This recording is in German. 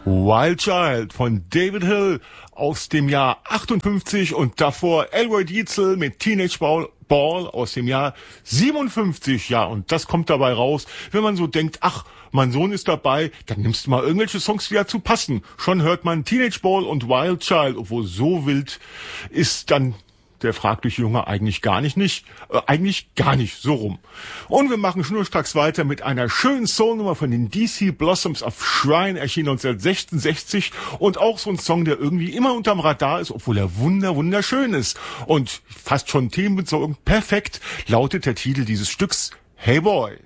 Wild Child von David Hill aus dem Jahr 58 und davor Elroy Dietzel mit Teenage Ball aus dem Jahr 57. Ja, und das kommt dabei raus, wenn man so denkt, ach, mein Sohn ist dabei, dann nimmst du mal irgendwelche Songs, die dazu passen. Schon hört man Teenage Ball und Wild Child, obwohl so wild ist dann der fragliche Junge eigentlich gar nicht, so rum. Und wir machen schnurstracks weiter mit einer schönen Soulnummer von den DC Blossoms of Shrine, erschien 1966 und auch so ein Song, der irgendwie immer unterm Radar ist, obwohl er wunderschön ist. Und fast schon themenbezogen perfekt lautet der Titel dieses Stücks Hey Boy.